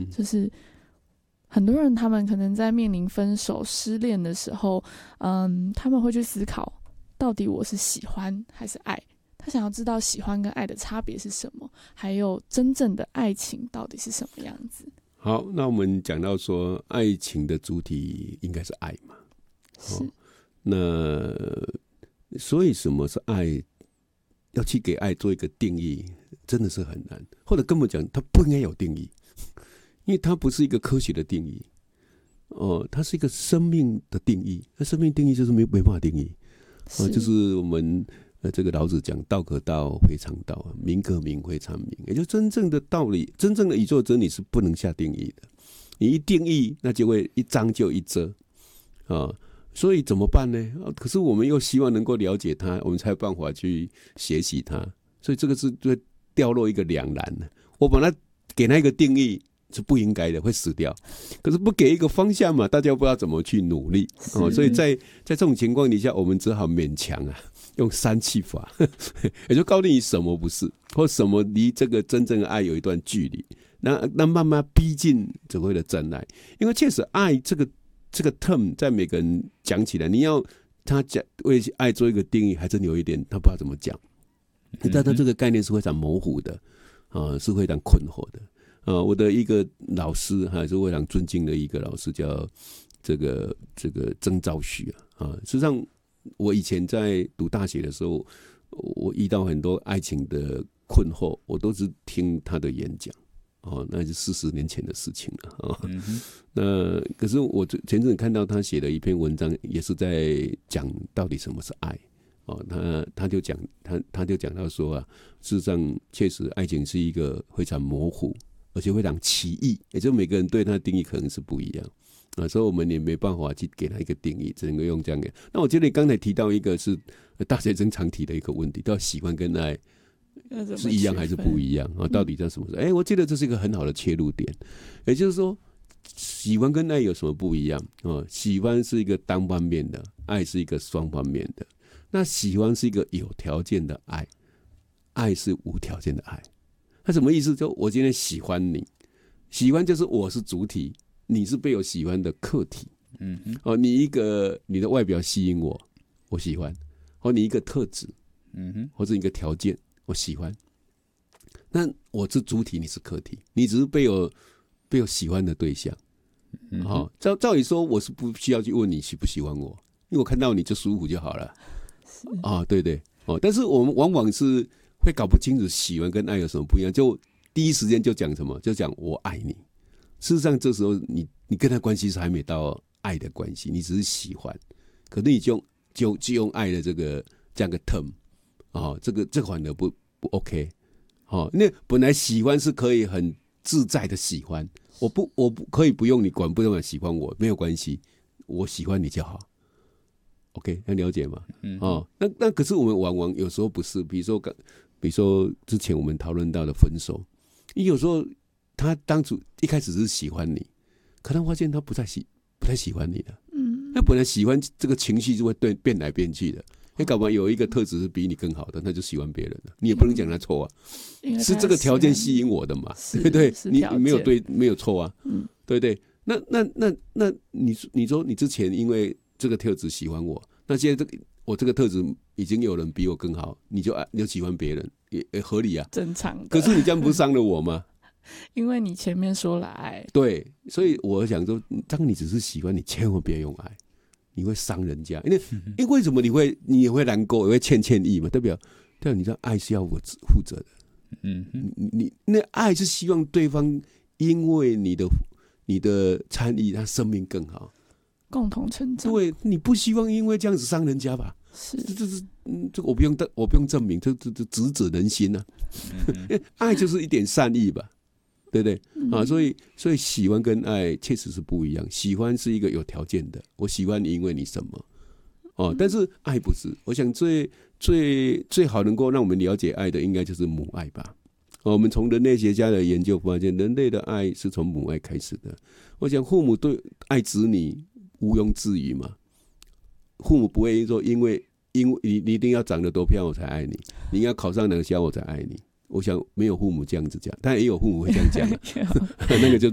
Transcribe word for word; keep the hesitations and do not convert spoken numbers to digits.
就是很多人他们可能在面临分手、失恋的时候，嗯，他们会去思考，到底我是喜欢还是爱？他想要知道喜欢跟爱的差别是什么，还有真正的爱情到底是什么样子。 好，那我们讲到说，爱情的主体应该是爱嘛？ 是。哦、 那所以什么是爱？要去给爱做一个定义，真的是很难，或者根本讲，它不应该有定义，因为它不是一个科学的定义。哦，它是一个生命的定义。那生命定义就是没没办法定义。哦，就是我们呃这个老子讲，道可道，非常道；名可名，非常名。也就真正的道理，真正的宇宙真理是不能下定义的。你一定义，那就会一张就一遮啊。所以怎么办呢？可是我们又希望能够了解它，我们才有办法去学习它。所以这个是会掉落一个两难的。我把它给它一个定义是不应该的，会死掉。可是不给一个方向嘛，大家不知道怎么去努力哦。所以在在这种情况底下，我们只好勉强啊，用三气法，也就告诉你什么不是，或什么离这个真正的爱有一段距离。那那慢慢逼近所谓的真爱，因为确实爱这个。这个 term 在每个人讲起来，你要他讲为爱做一个定义，还真有一点他不知道怎么讲。但他这个概念是非常模糊的，啊，是非常困惑的。啊，我的一个老师还是非常尊敬的一个老师，叫这个这个曾兆旭啊。啊，实际上我以前在读大学的时候，我遇到很多爱情的困惑，我都是听他的演讲。哦，那是四十年前的事情了啊、哦嗯。那可是我前阵子看到他写的一篇文章，也是在讲到底什么是爱。哦，他他就讲他他就讲到说啊，事实上确实爱情是一个非常模糊，而且非常奇异，也就每个人对他的定义可能是不一样啊，所以我们也没办法去给他一个定义，只能够用这样的。那我觉得你刚才提到一个是大学生常提的一个问题，叫喜欢跟爱。是一样还是不一样啊？到底在什么时候？哎、欸，我记得这是一个很好的切入点。也就是说，喜欢跟爱有什么不一样啊？喜欢是一个单方面的，爱是一个双方面的。那喜欢是一个有条件的爱，爱是无条件的爱。那什么意思？就我今天喜欢你，喜欢就是我是主体，你是被我喜欢的客体。嗯哼，哦，你一个你的外表吸引我，我喜欢；或你一个特质，嗯哼，或者一个条件。我喜欢，那我是主体，你是客体，你只是被我被我喜欢的对象。嗯、哦，照照理说，我是不需要去问你喜不喜欢我，因为我看到你就舒服就好了。啊、哦，对对，哦，但是我们往往是会搞不清楚喜欢跟爱有什么不一样，就第一时间就讲什么，就讲我爱你。事实上，这时候你你跟他关系是还没到爱的关系，你只是喜欢，可是你就用就就用爱的这个这样个 term。哦，这个这个反而不不 OK， 哦，那本来喜欢是可以很自在的喜欢，我不我不可以不用你管，不用喜欢我没有关系，我喜欢你就好 ，OK， 能了解吗？嗯，哦，那那可是我们往往有时候不是，比如说比如说之前我们讨论到的分手，你有时候他当初一开始是喜欢你，可能发现他不太喜不太喜欢你了，嗯，那本来喜欢这个情绪就会对变来变去的。你搞不好有一个特质是比你更好的，那就喜欢别人了。你也不能讲他错啊，是这个条件吸引我的嘛，对不对？你你没有对，没有错啊，嗯，对不对？那那那那你你说你之前因为这个特质喜欢我，那现在这个我这个特质已经有人比我更好，你就你就喜欢别人，也也合理啊， 正常的。 可是你这样不伤了我吗？ 因为你前面说了爱， 对，所以我想说，当你只是喜欢，你千万别用爱。你会伤人家，因为因为为什么你会你也会难过，也会欠欠意嘛？代表代表你知道爱是要我负责的，嗯，你你那爱是希望对方因为你的你的参与，他生命更好， 共同成长。 对，你不希望因为这样子伤人家吧？ 是， 这这是嗯，这个我不用我不用证明，这这这直指人心啊！嗯、爱就是一点善意吧。对不对、嗯、啊？所以，所以喜欢跟爱确实是不一样。喜欢是一个有条件的，我喜欢你，因为你什么哦？但是爱不是。我想最最最好能够让我们了解爱的，应该就是母爱吧。哦、我们从人类学家的研究发现，人类的爱是从母爱开始的。我想父母对爱子女毋庸置疑嘛，父母不会说因为因为你你一定要长得多漂亮我才爱你，你要考上哪个学校我才爱你。我想没有父母这样子讲，但也有父母会这样讲、啊、那个就